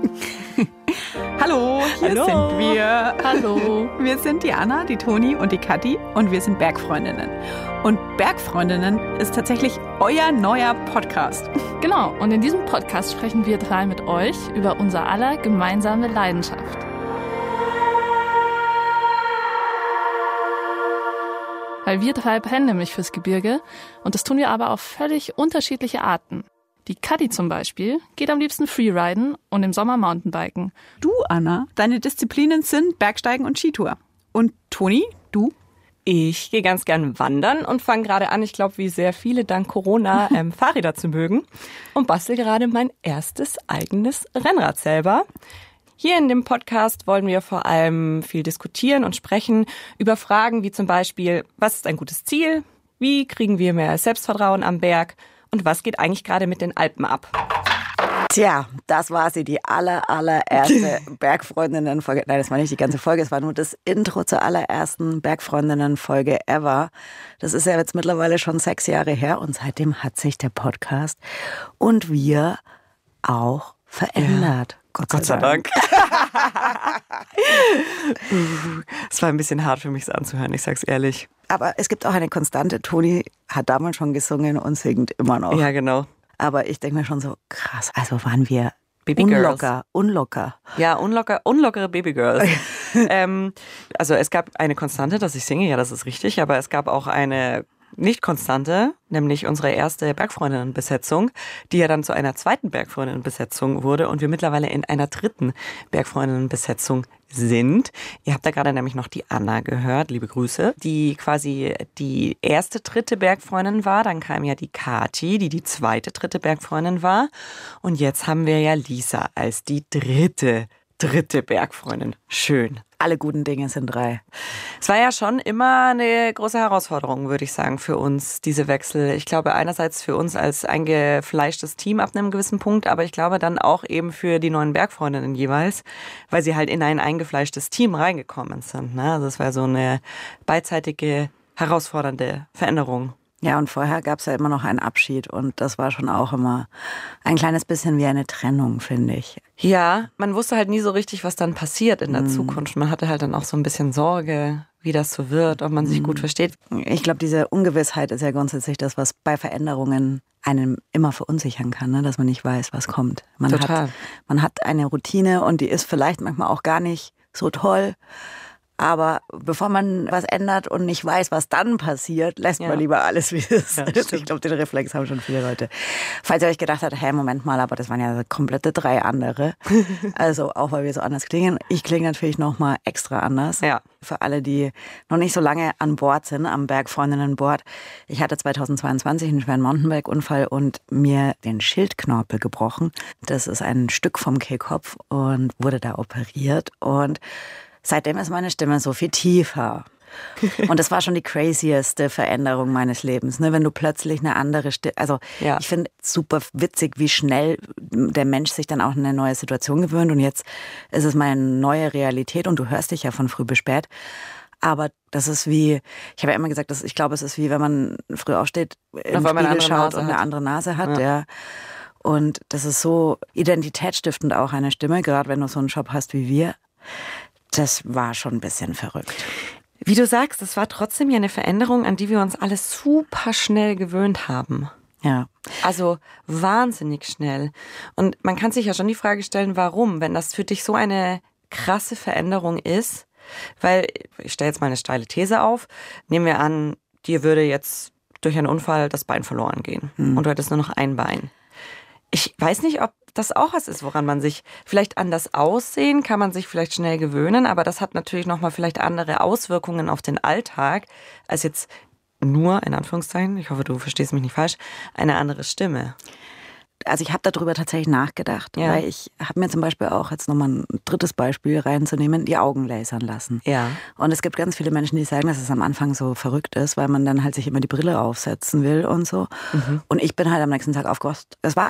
Hallo, hier sind wir. Hallo. Wir sind die Anna, die Toni und die Kathi und wir sind Bergfreundinnen. Und Bergfreundinnen ist tatsächlich euer neuer Podcast. Genau, und in diesem Podcast sprechen wir drei mit euch über unser aller gemeinsame Leidenschaft. Weil wir drei brennen nämlich fürs Gebirge und das tun wir aber auf völlig unterschiedliche Arten. Die Kathi zum Beispiel geht am liebsten Freeriden und im Sommer Mountainbiken. Du, Anna, deine Disziplinen sind Bergsteigen und Skitour. Und Toni, du? Ich gehe ganz gern wandern und fange gerade an, ich glaube, wie sehr viele dank Corona Fahrräder zu mögen und bastel gerade mein erstes eigenes Rennrad selber. Hier in dem Podcast wollen wir vor allem viel diskutieren und sprechen über Fragen wie zum Beispiel, was ist ein gutes Ziel? Wie kriegen wir mehr Selbstvertrauen am Berg? Und was geht eigentlich gerade mit den Alpen ab? Tja, das war sie, die allererste Bergfreundinnen-Folge. Nein, das war nicht die ganze Folge, es war nur das Intro zur allerersten Bergfreundinnen-Folge ever. Das ist ja jetzt mittlerweile schon 6 Jahre her und seitdem hat sich der Podcast und wir auch verändert. Ja. Gott sei Dank. Es war ein bisschen hart für mich, es anzuhören, ich sag's ehrlich. Aber es gibt auch eine Konstante. Toni hat damals schon gesungen und singt immer noch. Ja, genau. Aber ich denke mir schon so, krass, also waren wir Babygirls. Unlocker. Ja, unlockere Babygirls. Also es gab eine Konstante, dass ich singe, ja, das ist richtig, aber es gab auch eine Nicht-Konstante, nämlich unsere erste Bergfreundinnen-Besetzung, die ja dann zu einer zweiten Bergfreundinnen-Besetzung wurde und wir mittlerweile in einer dritten Bergfreundinnen-Besetzung sind. Ihr habt da gerade nämlich noch die Anna gehört, liebe Grüße, die quasi die erste dritte Bergfreundin war. Dann kam ja die Kathi, die die zweite dritte Bergfreundin war. Und jetzt haben wir ja Lisa als die dritte Bergfreundin. Schön. Alle guten Dinge sind 3. Es war ja schon immer eine große Herausforderung, würde ich sagen, für uns, diese Wechsel. Ich glaube, einerseits für uns als eingefleischtes Team ab einem gewissen Punkt, aber ich glaube dann auch eben für die neuen Bergfreundinnen jeweils, weil sie halt in ein eingefleischtes Team reingekommen sind. Ne? Also es war so eine beidseitige, herausfordernde Veränderung. Ja, und vorher gab es ja immer noch einen Abschied und das war schon auch immer ein kleines bisschen wie eine Trennung, finde ich. Ja, man wusste halt nie so richtig, was dann passiert in der Zukunft. Man hatte halt dann auch so ein bisschen Sorge, wie das so wird, ob man sich gut versteht. Ich glaube, diese Ungewissheit ist ja grundsätzlich das, was bei Veränderungen einen immer verunsichern kann, ne? Dass man nicht weiß, was kommt. Total. Man hat eine Routine und die ist vielleicht manchmal auch gar nicht so toll. Aber bevor man was ändert und nicht weiß, was dann passiert, lässt man lieber alles, wie es ist. Ich glaube, den Reflex haben schon viele Leute. Falls ihr euch gedacht habt, hey, Moment mal, aber das waren ja komplette 3 andere. Also auch, weil wir so anders klingen. Ich klinge natürlich nochmal extra anders. Ja. Für alle, die noch nicht so lange an Bord sind, am Bergfreundinnen-Board. Ich hatte 2022 einen schweren Mountainbike-Unfall und mir den Schildknorpel gebrochen. Das ist ein Stück vom Kehlkopf und wurde da operiert und seitdem ist meine Stimme so viel tiefer. Und das war schon die crazieste Veränderung meines Lebens, ne? Wenn du plötzlich eine andere Stimme, also ich finde super witzig, wie schnell der Mensch sich dann auch in eine neue Situation gewöhnt und jetzt ist es meine neue Realität und du hörst dich ja von früh bis spät. Aber das ist wie, ich habe ja immer gesagt, ich glaube, es ist wie, wenn man früh aufsteht, im Spiegel schaut und eine andere Nase hat, ja. Und das ist so identitätsstiftend auch eine Stimme, gerade wenn du so einen Job hast wie wir. Das war schon ein bisschen verrückt. Wie du sagst, das war trotzdem ja eine Veränderung, an die wir uns alle super schnell gewöhnt haben. Ja. Also wahnsinnig schnell. Und man kann sich ja schon die Frage stellen, warum, wenn das für dich so eine krasse Veränderung ist. Weil, ich stelle jetzt mal eine steile These auf, nehmen wir an, dir würde jetzt durch einen Unfall das Bein verloren gehen und du hättest nur noch ein Bein. Ich weiß nicht, ob das auch was ist, woran man sich vielleicht anders aussehen, kann man sich vielleicht schnell gewöhnen, aber das hat natürlich nochmal vielleicht andere Auswirkungen auf den Alltag, als jetzt nur, in Anführungszeichen, ich hoffe, du verstehst mich nicht falsch, eine andere Stimme. Also ich habe darüber tatsächlich nachgedacht, weil ich habe mir zum Beispiel auch, jetzt nochmal ein drittes Beispiel reinzunehmen, die Augen lasern lassen. Ja. Und es gibt ganz viele Menschen, die sagen, dass es am Anfang so verrückt ist, weil man dann halt sich immer die Brille aufsetzen will und so. Und ich bin halt am nächsten Tag aufgewacht. Es war